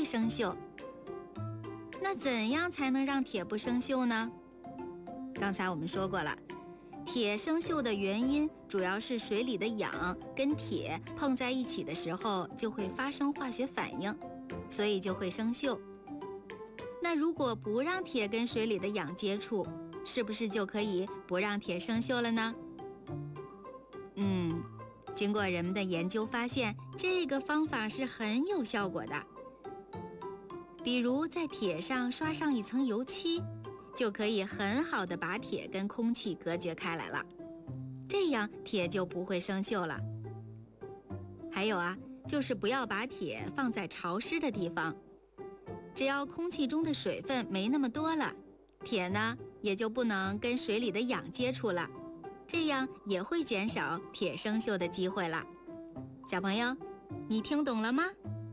生锈。那怎样才能让铁不生锈呢？刚才我们说过了，铁生锈的原因主要是水里的氧跟铁碰在一起的时候就会发生化学反应，所以就会生锈。那如果不让铁跟水里的氧接触，是不是就可以不让铁生锈了呢？经过人们的研究发现，这个方法是很有效果的。比如在铁上刷上一层油漆，就可以很好的把铁跟空气隔绝开来了，这样铁就不会生锈了。还有啊，就是不要把铁放在潮湿的地方，只要空气中的水分没那么多了，铁呢也就不能跟水里的氧接触了，这样也会减少铁生锈的机会了。小朋友，你听懂了吗？